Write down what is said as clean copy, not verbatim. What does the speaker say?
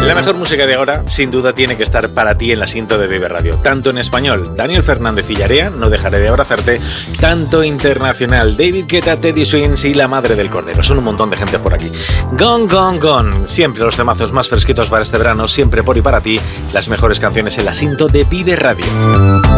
La mejor música de ahora, sin duda, tiene que estar para ti en la cinta de Vive Radio. Tanto en español, Daniel Fernández y Llarea, No dejaré de abrazarte. Tanto internacional, David Guetta, Teddy Swims y La madre del cordero. Son un montón de gente por aquí. Gone, gone, gone. Siempre los temazos más fresquitos para este verano, siempre por y para ti. Las mejores canciones en la cinta de Vive Radio.